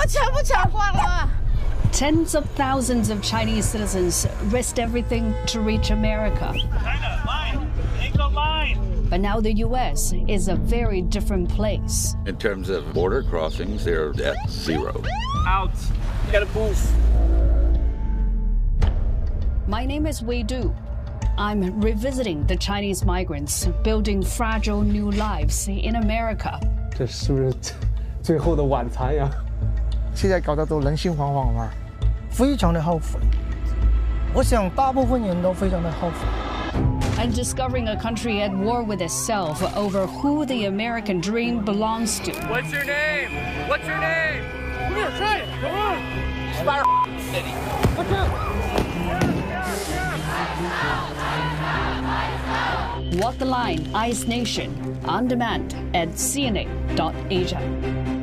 Tens of thousands of Chinese citizens risked everything to reach America. China, line. Ain't no line. But now the U.S. is a very different place. In terms of border crossings, they're at zero. Out. You gotta move. My name is Wei Du. I'm revisiting the Chinese migrants building fragile new lives in America. 这是不是最后的晚餐呀？ 现在搞得都人心惶惶嘛，非常的后悔。我想大部分人都非常的后悔。 And discovering a country at war with itself over who the American dream belongs to. What's your name? What's your name? Come here, try it. Come on. Fire City. What's up? Walk the Line, Ice Nation, on demand at CNA.Asia.